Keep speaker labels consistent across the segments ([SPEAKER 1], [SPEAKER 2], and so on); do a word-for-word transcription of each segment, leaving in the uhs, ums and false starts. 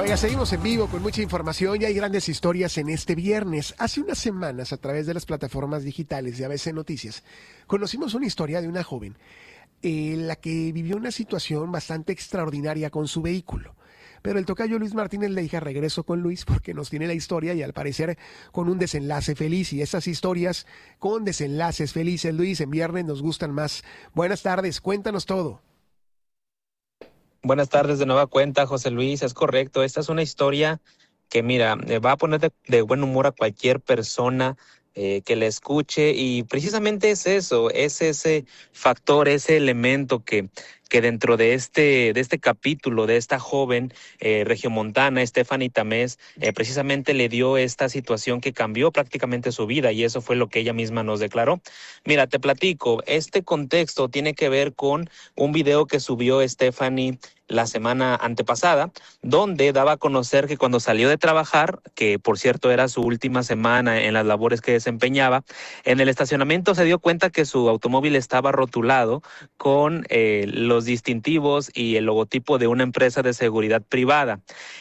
[SPEAKER 1] Oiga, seguimos en vivo con mucha información y hay grandes historias en este viernes. Hace unas semanas, a través de las plataformas digitales de A B C Noticias, conocimos una historia de una joven en la que vivió una situación bastante extraordinaria con su vehículo. Pero el tocayo Luis Martínez le dije regreso con Luis porque nos tiene la historia y al parecer con un desenlace feliz. Y esas historias con desenlaces felices, Luis, en viernes nos gustan más. Buenas tardes, cuéntanos todo.
[SPEAKER 2] Buenas tardes de nueva cuenta, José Luis, es correcto. Esta es una historia que, mira, va a poner de, de buen humor a cualquier persona eh, que la escuche y precisamente es eso, es ese factor, ese elemento que, que dentro de este, de este capítulo, de esta joven eh, regiomontana, Stephanie Tamés, eh, precisamente le dio esta situación que cambió prácticamente su vida y eso fue lo que ella misma nos declaró. Mira, te platico, este contexto tiene que ver con un video que subió Stephanie la semana antepasada, donde daba a conocer que cuando salió de trabajar, que por cierto era su última semana en las labores que desempeñaba, en el estacionamiento se dio cuenta que su automóvil estaba rotulado con eh, los distintivos y el logotipo de una empresa de seguridad privada.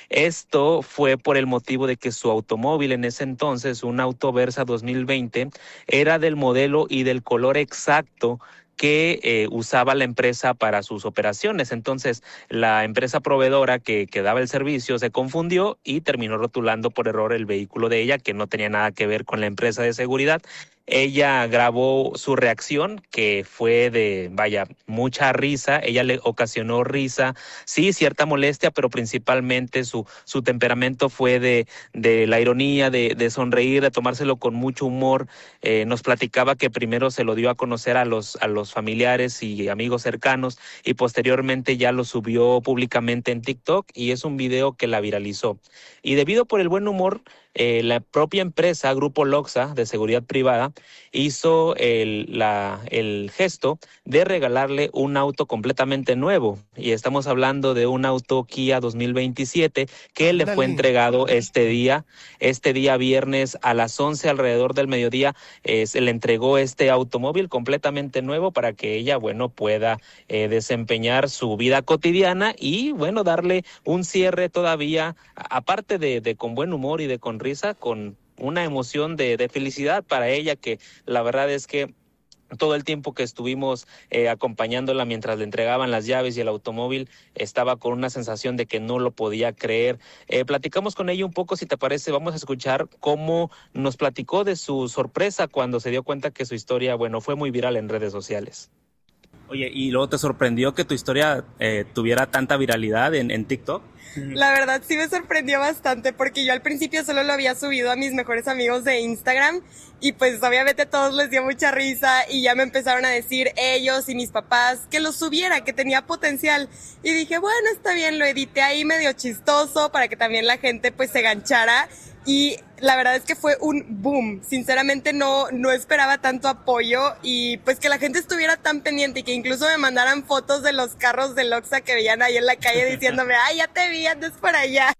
[SPEAKER 2] Esto fue por el motivo de que su automóvil en ese entonces, un Auto Versa dos mil veinte, era del modelo y del color exacto que eh, usaba la empresa para sus operaciones. Entonces, la empresa proveedora que, que daba el servicio se confundió y terminó rotulando por error el vehículo de ella, que no tenía nada que ver con la empresa de seguridad. Ella grabó su reacción, que fue de, vaya, mucha risa. Ella le ocasionó risa, sí, cierta molestia, pero principalmente su, su temperamento fue de, de la ironía, de, de sonreír, de tomárselo con mucho humor. Eh, nos platicaba que primero se lo dio a conocer a los, a los familiares y amigos cercanos y posteriormente ya lo subió públicamente en TikTok y es un video que la viralizó. Y debido por el buen humor, Eh, la propia empresa, Grupo Loxa, de seguridad privada, hizo el, la, el gesto de regalarle un auto completamente nuevo. Y estamos hablando de un auto Kia dos mil veintisiete que le fue entregado este día, este día viernes a las once alrededor del mediodía. Eh, se le entregó este automóvil completamente nuevo para que ella, bueno, pueda eh, desempeñar su vida cotidiana y, bueno, darle un cierre todavía, aparte de, de con buen humor y de con risa, con una emoción de, de felicidad para ella, que la verdad es que todo el tiempo que estuvimos eh, acompañándola mientras le entregaban las llaves y el automóvil, estaba con una sensación de que no lo podía creer. Eh, platicamos con ella un poco, si te parece, vamos a escuchar cómo nos platicó de su sorpresa cuando se dio cuenta que su historia, bueno, fue muy viral en redes sociales. Oye, ¿y luego te sorprendió que tu historia eh, tuviera tanta viralidad en, en TikTok?
[SPEAKER 3] La verdad sí me sorprendió bastante porque yo al principio solo lo había subido a mis mejores amigos de Instagram y pues obviamente a todos les dio mucha risa y ya me empezaron a decir ellos y mis papás que lo subiera, que tenía potencial y dije bueno, está bien, lo edité ahí medio chistoso para que también la gente pues se ganchara y la verdad es que fue un boom. Sinceramente no, no esperaba tanto apoyo y pues que la gente estuviera tan pendiente y que incluso me mandaran fotos de los carros de Loxa que veían ahí en la calle diciéndome, ay, ya te vi, andes por allá.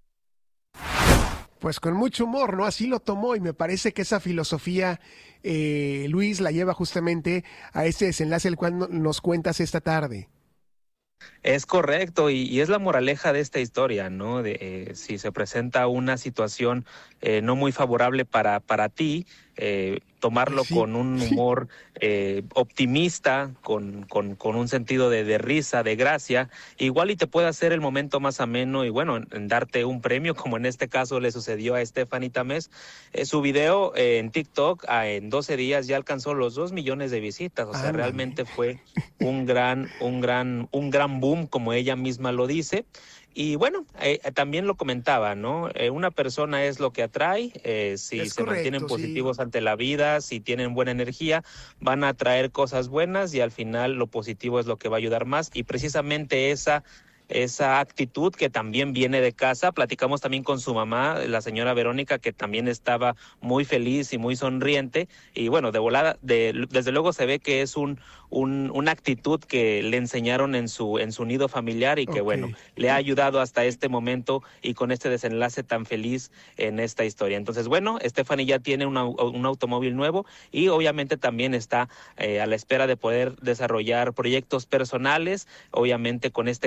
[SPEAKER 1] Pues con mucho humor, ¿no? Así lo tomó y me parece que esa filosofía, eh, Luis, la lleva justamente a este desenlace el cual nos cuentas esta tarde.
[SPEAKER 2] Es correcto, y, y es la moraleja de esta historia, ¿no? De, eh, si se presenta una situación eh, no muy favorable para, para ti, eh, tomarlo sí. con un humor eh, optimista, con, con, con un sentido de, de risa, de gracia, igual y te puede hacer el momento más ameno y bueno, en, en darte un premio, como en este caso le sucedió a Stephanie Tamés. Eh, su video eh, en TikTok ah, en doce días ya alcanzó los dos millones de visitas, o sea, ah, realmente fue un gran, un gran, un gran boom, como ella misma lo dice. Y bueno, eh, también lo comentaba, ¿no? Eh, una persona es lo que atrae, eh, si es se correcto, mantienen positivos sí. ante la vida, si tienen buena energía, van a atraer cosas buenas y al final lo positivo es lo que va a ayudar más. Y precisamente esa esa actitud que también viene de casa. Platicamos también con su mamá, la señora Verónica, que también estaba muy feliz y muy sonriente. Y bueno, de volada, de, desde luego se ve que es un, un una actitud que le enseñaron en su en su nido familiar y que okay. bueno, le ha ayudado hasta este momento y con este desenlace tan feliz en esta historia. Entonces, bueno, Stephanie ya tiene una, un automóvil nuevo y obviamente también está eh, a la espera de poder desarrollar proyectos personales, obviamente con este cambio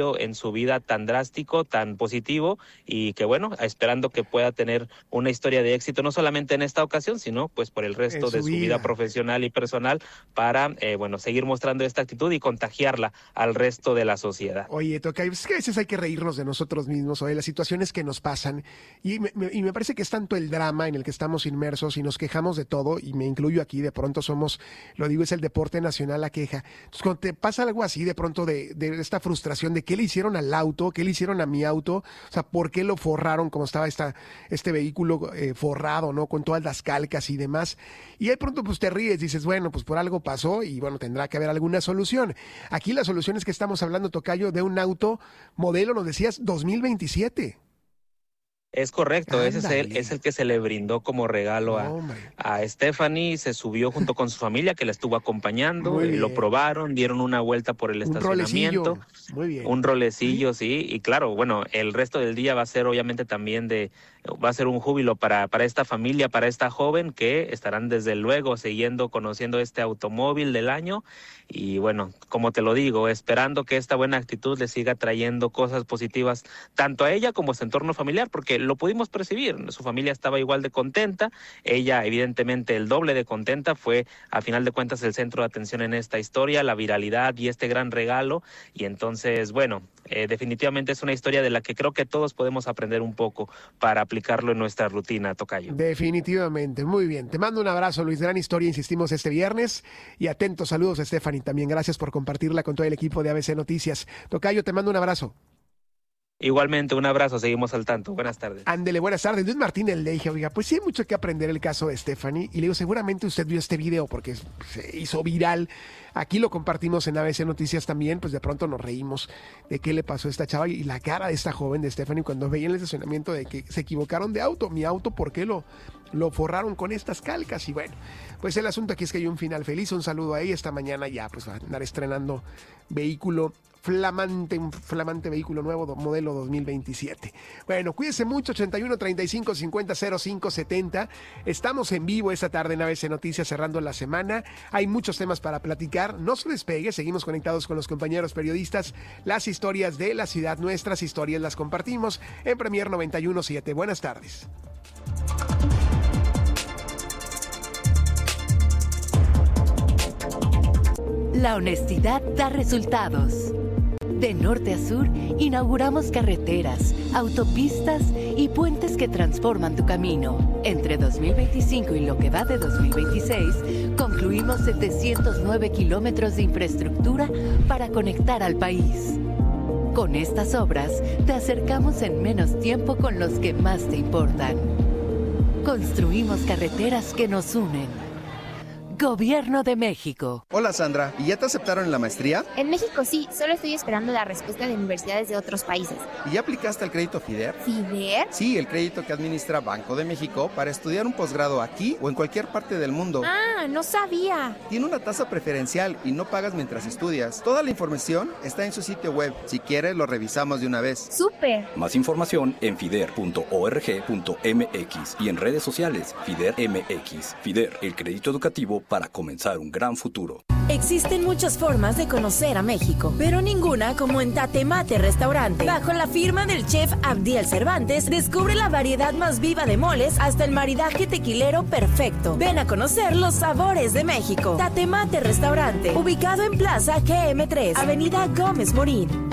[SPEAKER 2] cambio en su vida tan drástico, tan positivo, y que bueno, esperando que pueda tener una historia de éxito, no solamente en esta ocasión, sino pues por el resto de su vida. vida profesional y personal para, eh, bueno, seguir mostrando esta actitud y contagiarla al resto de la sociedad.
[SPEAKER 1] Oye, Tocayo, es que a veces hay que reírnos de nosotros mismos o de las situaciones que nos pasan, y me, me, y me parece que es tanto el drama en el que estamos inmersos y nos quejamos de todo, y me incluyo aquí, de pronto somos, lo digo, es el deporte nacional la queja. Entonces, cuando te pasa algo así, de pronto de, de esta frustración de qué le hicieron al auto, qué le hicieron a mi auto, o sea, por qué lo forraron como estaba esta, este vehículo eh, forrado, ¿no? Con todas las calcas y demás. Y de pronto pues te ríes, dices, bueno, pues por algo pasó y bueno, tendrá que haber alguna solución. Aquí la solución es que estamos hablando, Tocayo, de un auto modelo, nos decías, dos mil veintisiete.
[SPEAKER 2] Es correcto, Ándale. ese es el, es el que se le brindó como regalo a, a Stephanie. Se subió junto con su familia que la estuvo acompañando, y lo probaron, dieron una vuelta por el un estacionamiento.
[SPEAKER 1] Rolecillo. Muy bien.
[SPEAKER 2] Un rolecillo, sí. sí, y claro, bueno, el resto del día va a ser obviamente también de, va a ser un júbilo para, para esta familia, para esta joven, que estarán desde luego siguiendo, conociendo este automóvil del año. Y bueno, como te lo digo, esperando que esta buena actitud le siga trayendo cosas positivas tanto a ella como a su entorno familiar, porque lo pudimos percibir, su familia estaba igual de contenta, ella evidentemente el doble de contenta, fue a final de cuentas el centro de atención en esta historia, la viralidad y este gran regalo, y entonces bueno, eh, definitivamente es una historia de la que creo que todos podemos aprender un poco para aplicarlo en nuestra rutina, Tocayo.
[SPEAKER 1] Definitivamente, muy bien, te mando un abrazo, Luis, gran historia, insistimos este viernes, y atentos saludos a Stephanie también, gracias por compartirla con todo el equipo de A B C Noticias. Tocayo, te mando un abrazo.
[SPEAKER 2] Igualmente, un abrazo, seguimos al tanto. Buenas tardes.
[SPEAKER 1] Ándele, buenas tardes. Luis Martínez le dije, oiga, pues sí hay mucho que aprender el caso de Stephanie. Y le digo, seguramente usted vio este video porque se hizo viral. Aquí lo compartimos en A B C Noticias también, pues de pronto nos reímos de qué le pasó a esta chava y la cara de esta joven de Stephanie cuando veía en el estacionamiento de que se equivocaron de auto. Mi auto, ¿por qué lo, lo forraron con estas calcas? Y bueno, pues el asunto aquí es que hay un final feliz. Un saludo a ella. Esta mañana ya pues va a andar estrenando vehículo flamante, un flamante vehículo nuevo, modelo dos mil veintisiete. Bueno, cuídense mucho, ochenta y uno, treinta y cinco, cincuenta, cero cinco, setenta. Estamos en vivo esta tarde en A B C Noticias, cerrando la semana. Hay muchos temas para platicar. No se despegue, seguimos conectados con los compañeros periodistas. Las historias de la ciudad, nuestras historias las compartimos en Premier noventa y uno punto siete. Buenas tardes.
[SPEAKER 4] La honestidad da resultados. De norte a sur, inauguramos carreteras, autopistas y puentes que transforman tu camino. Entre dos mil veinticinco y lo que va de dos mil veintiséis, concluimos setecientos nueve kilómetros de infraestructura para conectar al país. Con estas obras, te acercamos en menos tiempo con los que más te importan. Construimos carreteras que nos unen. Gobierno de México.
[SPEAKER 5] Hola Sandra, ¿y ya te aceptaron en la maestría?
[SPEAKER 6] En México sí, solo estoy esperando la respuesta de universidades de otros países.
[SPEAKER 5] ¿Y ya aplicaste al crédito FIDER?
[SPEAKER 6] ¿FIDER?
[SPEAKER 5] Sí, el crédito que administra Banco de México para estudiar un posgrado aquí o en cualquier parte del mundo.
[SPEAKER 6] Ah, no sabía.
[SPEAKER 5] Tiene una tasa preferencial y no pagas mientras estudias. Toda la información está en su sitio web. Si quieres, lo revisamos de una vez.
[SPEAKER 6] ¡Súper!
[SPEAKER 7] Más información en fider punto org punto m x y en redes sociales FIDER M X. FIDER, el crédito educativo para comenzar un gran futuro.
[SPEAKER 8] Existen muchas formas de conocer a México, pero ninguna como en Tatemate Restaurante. Bajo la firma del chef Abdiel Cervantes, descubre la variedad más viva de moles hasta el maridaje tequilero perfecto. Ven a conocer los sabores de México. Tatemate Restaurante, ubicado en Plaza G M tres, Avenida Gómez Morín.